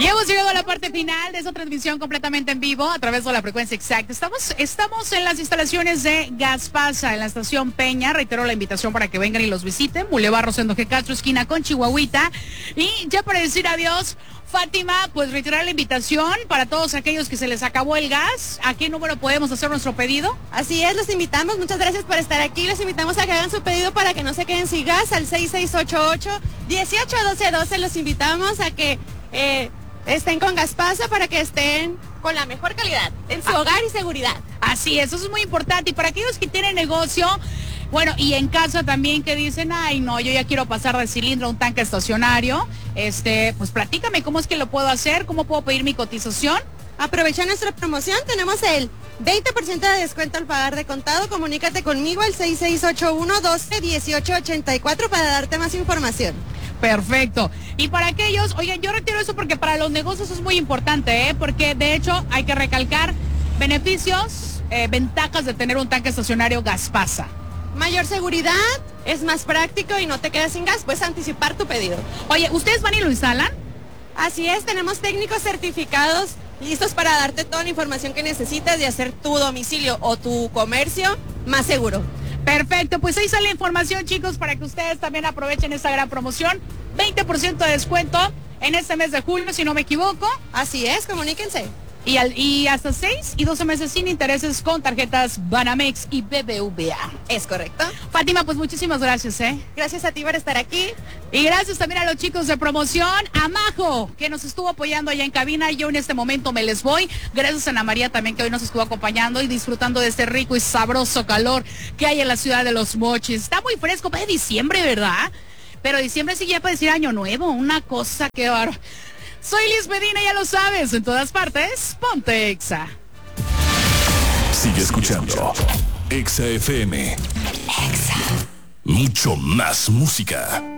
Y hemos llegado a la parte final de esta transmisión completamente en vivo a través de la frecuencia exacta. Estamos en las instalaciones de Gaspasa, en la estación Peña. Reitero la invitación para que vengan y los visiten. Boulevard Rosendo G. Castro, esquina con Chihuahuita. Y ya para decir adiós, Fátima, pues reiterar la invitación para todos aquellos que se les acabó el gas. ¿A qué número podemos hacer nuestro pedido? Así es, los invitamos. Muchas gracias por estar aquí. Les invitamos a que hagan su pedido para que no se queden sin gas al 6688-181212. Los invitamos a que estén con Gaspasa para que estén con la mejor calidad en su hogar y seguridad. Así es, eso es muy importante. Y para aquellos que tienen negocio, bueno, y en casa también que dicen, ay no, yo ya quiero pasar de cilindro a un tanque estacionario, pues platícame cómo es que lo puedo hacer, cómo puedo pedir mi cotización. Aprovecha nuestra promoción, tenemos el 20% de descuento al pagar de contado. Comunícate conmigo al 6681-12-1884 para darte más información. Perfecto. Y para aquellos, oigan, yo retiro eso porque para los negocios es muy importante, porque de hecho hay que recalcar beneficios, ventajas de tener un tanque estacionario Gaspasa. Mayor seguridad, es más práctico y no te quedas sin gas, puedes anticipar tu pedido. Oye, ¿ustedes van y lo instalan? Así es, tenemos técnicos certificados listos para darte toda la información que necesitas de hacer tu domicilio o tu comercio más seguro. Perfecto, pues ahí sale la información, chicos, para que ustedes también aprovechen esta gran promoción. 20% de descuento en este mes de julio, si no me equivoco. Así es, comuníquense. Y hasta 6 y 12 meses sin intereses con tarjetas Banamex y BBVA. Es correcto. Fátima, pues muchísimas gracias, Gracias a ti por estar aquí. Y gracias también a los chicos de promoción, a Majo, que nos estuvo apoyando allá en cabina. Yo en este momento me les voy. Gracias a Ana María también, que hoy nos estuvo acompañando y disfrutando de este rico y sabroso calor que hay en la ciudad de Los Mochis. Está muy fresco, es diciembre, ¿verdad? Pero diciembre sí ya para decir año nuevo, una cosa que bárbaro. Soy Liz Medina, ya lo sabes, en todas partes, ponte Exa. Sigue escuchando Exa FM. Exa. Mucho más música.